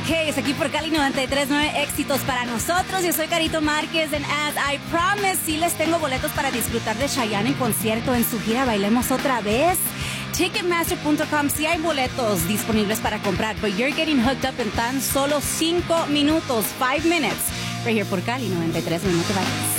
Ok, es aquí por Cali 93.9, éxitos para nosotros. Yo soy Carito Márquez and as I promise, sí les tengo boletos para disfrutar de Chayanne en concierto en su gira Bailemos Otra Vez. Ticketmaster.com, sí hay boletos disponibles para comprar, but you're getting hooked up en tan solo 5 minutos, 5 minutes. Right here por Cali 93.9, no te vayas.